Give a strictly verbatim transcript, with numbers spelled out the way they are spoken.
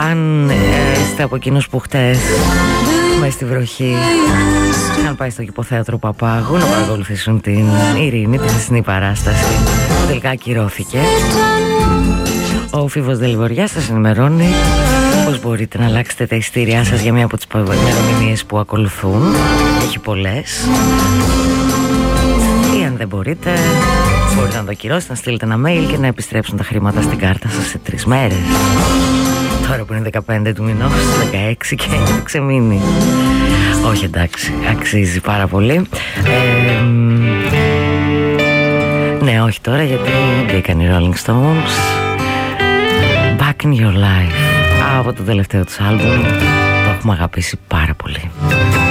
αν ε, είστε από εκείνους που χτες μες στη βροχή είχαν πάει στο κηποθέατρο Παπάγου να παρακολουθήσουν την Ειρήνη, τη χθεσινή παράσταση που τελικά ακυρώθηκε, ο Φίβος Δελβοριάς σας ενημερώνει πως μπορείτε να αλλάξετε τα ειστήριά σας για μία από τις ημερομηνίες που ακολουθούν. Έχει πολλές. Ή αν δεν μπορείτε, μπορείτε να το ακυρώσετε, να στείλετε ένα mail και να επιστρέψουν τα χρήματα στην κάρτα σας σε τρεις μέρες. Τώρα που είναι δεκαπέντε του μηνός, δεκαέξι και έχει ξεμείνει. Όχι, εντάξει, αξίζει πάρα πολύ. ε, Ναι, όχι τώρα, γιατί μπήκαν οι Rolling Stones. Back in Your Life από το τελευταίο τους άλμπουμ. Το έχουμε αγαπήσει πάρα πολύ.